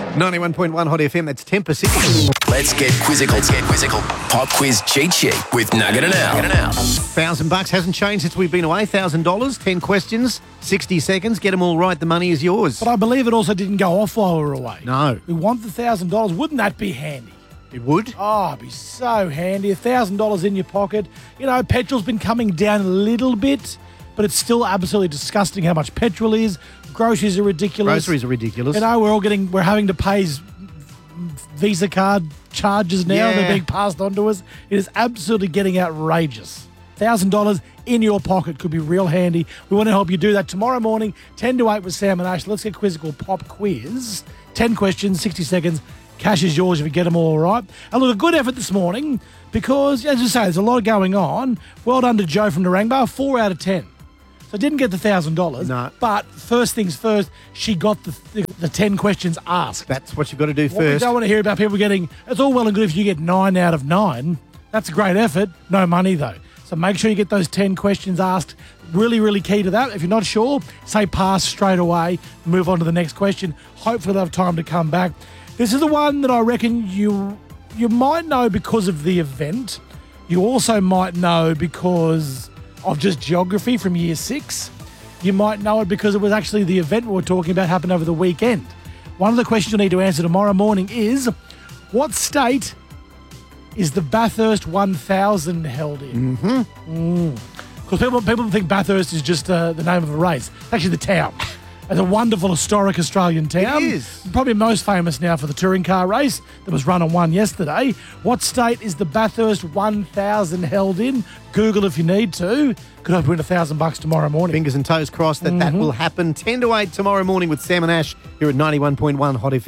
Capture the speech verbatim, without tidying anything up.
ninety-one point one Hot F M, that's ten percent. Let's get quizzical. Let's get quizzical. Pop quiz cheat sheet with Nugget and Al. Thousand bucks hasn't changed since we've been away. Thousand dollars, ten questions, sixty seconds. Get them all right. The money is yours. But I believe it also didn't go off while we were away. No. We want the thousand dollars. Wouldn't that be handy? It would. Oh, it'd be so handy. A thousand dollars in your pocket. You know, petrol's been coming down a little bit, but it's still absolutely disgusting how much petrol is. Groceries are ridiculous. Groceries are ridiculous. You know, we're all getting, we're having to pay Visa card charges now. Yeah. They're being passed on to us. It is absolutely getting outrageous. one thousand dollars in your pocket could be real handy. We want to help you do that tomorrow morning, ten to eight with Sam and Ash. Let's get quizzical pop quiz. ten questions, sixty seconds. Cash is yours if you get them all right. And look, a good effort this morning because, as you say, there's a lot going on. Well done to Joe from Narangba, four out of ten. So didn't get the one thousand dollars. No. But first things first, she got the, the, the ten questions asked. That's what you've got to do What we first. don't want to hear about people getting, it's all well and good if you get nine out of nine. That's a great effort. No money, though. So make sure you get those ten questions asked. Really, really key to that. If you're not sure, say pass straight away. Move on to the next question. Hopefully they'll have time to come back. This is the one that I reckon you you might know because of the event. You also might know because of just geography from year six. You might know it because it was actually the event we were talking about happened over the weekend. One of the questions you'll need to answer tomorrow morning is, what state is the Bathurst one thousand held in? Mm-hmm. Because people, people think Bathurst is just uh, the name of a race. It's actually the town. It's a wonderful historic Australian town. It is. Probably most famous now for the touring car race that was run on one yesterday. What state is the Bathurst one thousand held in? Google if you need to. Could hope to win a thousand bucks tomorrow morning. Fingers and toes crossed that that will happen. ten to eight tomorrow morning with Sam and Ash here at ninety-one point one Hot F M.